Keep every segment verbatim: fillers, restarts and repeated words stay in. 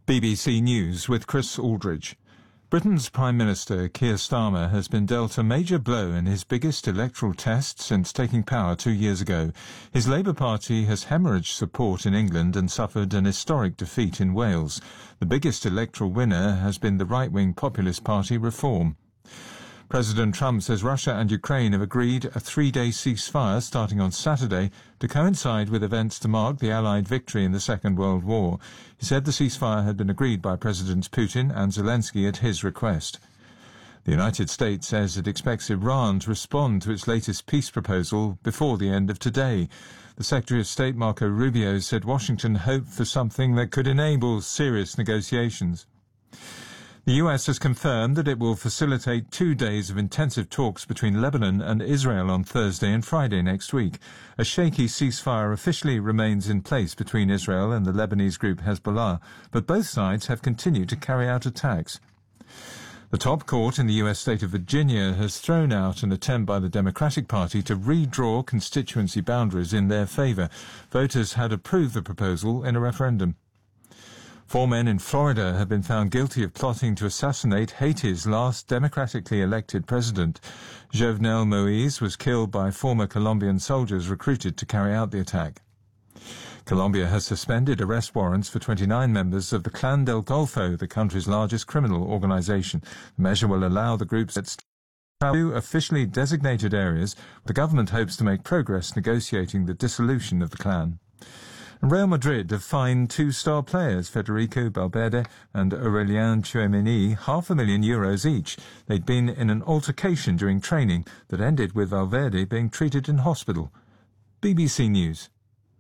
B B C News with Chris Aldridge. Britain's Prime Minister Keir Starmer has been dealt a major blow in his biggest electoral test since taking power two years ago. His Labour Party has hemorrhaged support in England and suffered an historic defeat in Wales. The biggest electoral winner has been the right-wing populist party Reform. President Trump says Russia and Ukraine have agreed a three-day ceasefire starting on Saturday to coincide with events to mark the Allied victory in the Second World War. He said the ceasefire had been agreed by Presidents Putin and Zelensky at his request. The United States says it expects Iran to respond to its latest peace proposal before the end of today. The Secretary of State Marco Rubio said Washington hoped for something that could enable serious negotiations. The U S has confirmed that it will facilitate two days of intensive talks between Lebanon and Israel on Thursday and Friday next week. A shaky ceasefire officially remains in place between Israel and the Lebanese group Hezbollah, but both sides have continued to carry out attacks. The top court in the U S state of Virginia has thrown out an attempt by the Democratic Party to redraw constituency boundaries in their favor. Voters had approved the proposal in a referendum. Four men in Florida have been found guilty of plotting to assassinate Haiti's last democratically elected president. Jovenel Moïse was killed by former Colombian soldiers recruited to carry out the attack. Colombia has suspended arrest warrants for twenty-nine members of the Clan del Golfo, the country's largest criminal organization. The measure will allow the groups at two officially designated areas. The government hopes to make progress negotiating the dissolution of the clan. Real Madrid have fined two star players, Federico Valverde and Aurélien Tchouaméni, half a million euros each. They'd been in an altercation during training that ended with Valverde being treated in hospital. B B C News.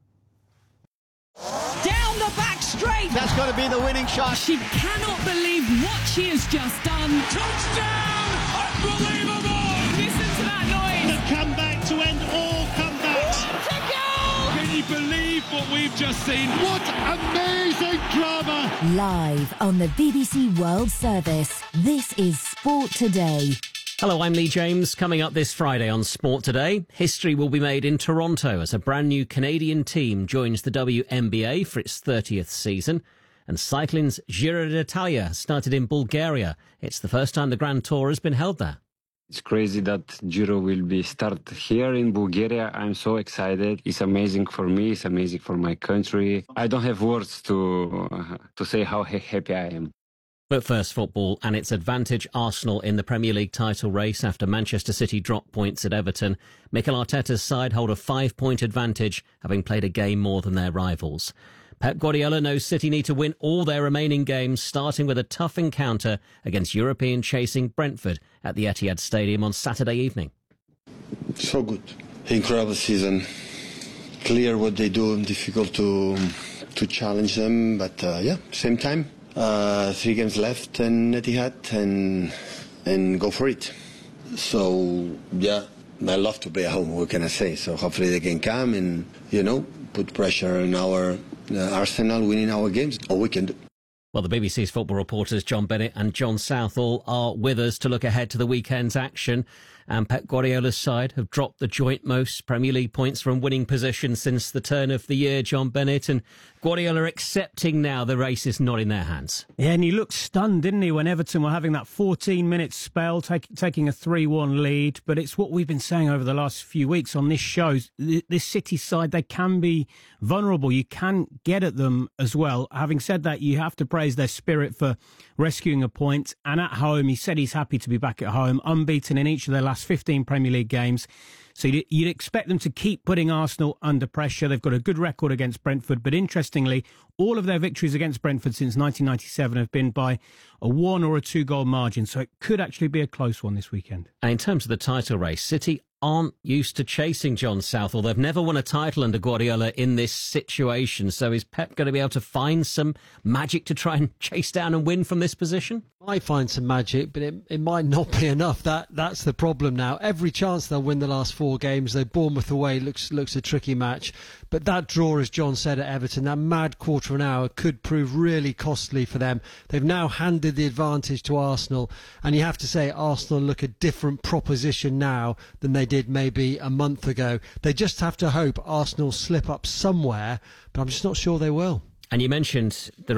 Down the back straight! That's got to be the winning shot. She cannot believe what she has just done. Touchdown! Unbelievable! Listen to that noise! The comeback to end all comebacks. What a goal! Can you believe what we've just seen? What amazing drama! Live on the B B C World Service, this is Sport Today. Hello, I'm Lee James. Coming up this Friday on Sport Today, history will be made in Toronto as a brand new Canadian team joins the W N B A for its thirtieth season. And cycling's Giro d'Italia has started in Bulgaria. It's the first time the Grand Tour has been held there. It's crazy that Giro will be start here in Bulgaria. I'm so excited. It's amazing for me. It's amazing for my country. I don't have words to uh, to say how happy I am. But first, football and its advantage. Arsenal in the Premier League title race after Manchester City dropped points at Everton. Mikel Arteta's side hold a five-point advantage, having played a game more than their rivals. Pep Guardiola knows City need to win all their remaining games, starting with a tough encounter against European-chasing Brentford at the Etihad Stadium on Saturday evening. So good. Incredible season. Clear what they do, difficult to to challenge them, but uh, yeah, same time. Uh, three games left in Etihad and and go for it. So yeah, I love to play at home. What can I say? So hopefully they can come and you know put pressure on our uh, Arsenal winning our games. All we can do. Well, the B B C's football reporters John Bennett and John Southall are with us to look ahead to the weekend's action. And Pep Guardiola's side have dropped the joint most Premier League points from winning position since the turn of the year, John Bennett. And Guardiola accepting now the race is not in their hands. Yeah, and he looked stunned, didn't he, when Everton were having that fourteen-minute spell, take, taking a three one lead. But it's what we've been saying over the last few weeks on this show. This City side, they can be vulnerable. You can get at them as well. Having said that, you have to praise their spirit for rescuing a point. And at home, he said he's happy to be back at home, unbeaten in each of their last fifteen Premier League games. So you'd expect them to keep putting Arsenal under pressure. They've got a good record against Brentford, but interestingly, all of their victories against Brentford since nineteen ninety-seven have been by a one or a two goal margin. So it could actually be a close one this weekend. And in terms of the title race, City aren't used to chasing John Southall. They've never won a title under Guardiola in this situation. So is Pep going to be able to find some magic to try and chase down and win from this position? Might find some magic, but it, it might not be enough. That that's the problem now. Every chance they'll win the last four games. Though Bournemouth away looks looks a tricky match, but that draw, as John said, at Everton, that mad quarter of an hour could prove really costly for them. They've now handed the advantage to Arsenal, and you have to say Arsenal look a different proposition now than they did maybe a month ago. They just have to hope Arsenal slip up somewhere, but I'm just not sure they will. And you mentioned the